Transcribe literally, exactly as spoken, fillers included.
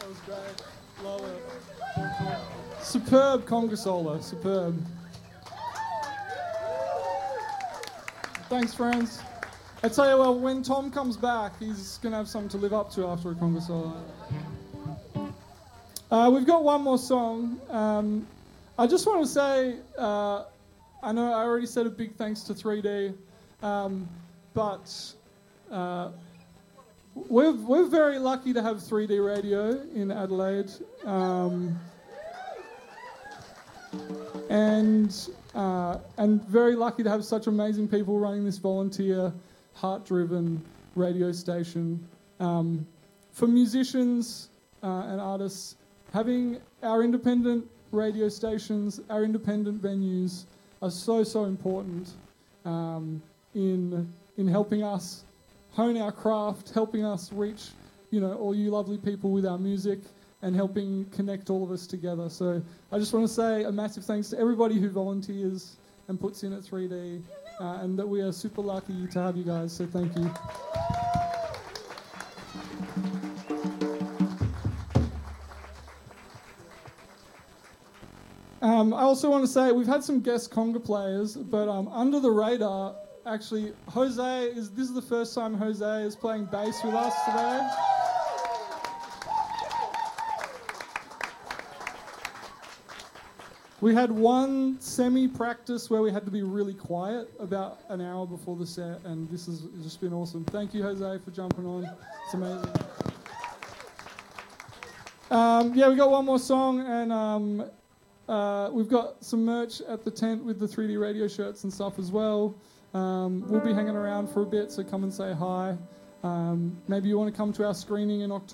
That was great. Love it. Superb conga solo. Superb. Thanks, friends. I tell you what, when Tom comes back, he's going to have something to live up to after a conga solo. Uh, we've got one more song. Um, I just want to say, uh, I know I already said a big thanks to three D, um, but uh, we're, we're very lucky to have three D radio in Adelaide. Um, and uh, and very lucky to have such amazing people running this volunteer, heart-driven radio station. Um, for musicians uh, and artists, having our independent radio stations, our independent venues are so, so important um, in in helping us hone our craft, helping us reach, you know, all you lovely people with our music, and helping connect all of us together. So I just want to say a massive thanks to everybody who volunteers and puts in at three D, uh, and that we are super lucky to have you guys, so thank you. Um, I also want to say we've had some guest conga players, but um, under the radar, actually, Jose is. This is the first time Jose is playing bass with us today. We had one semi-practice where we had to be really quiet about an hour before the set, and this has just been awesome. Thank you, Jose, for jumping on. It's amazing. Um, yeah, we got one more song, and um, uh, we've got some merch at the tent with the three D radio shirts and stuff as well. Um, we'll be hanging around for a bit, so come and say hi. Um, maybe you want to come to our screening in October.